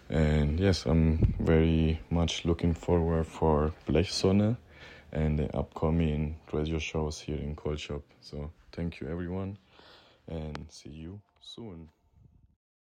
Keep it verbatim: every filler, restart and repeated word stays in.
And yes, I'm very much looking forward for Blechsonne and the upcoming radio shows here in Kolchop. So thank you everyone and see you soon.